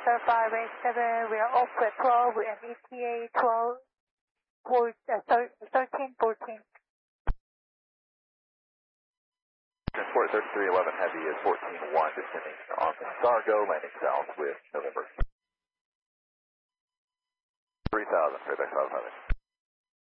Star 587, we are off at 12 and ETA 1314. Transport 3311 Heavy is 14-1, descending on the Stargo, landing south with November. 3000, payback 500.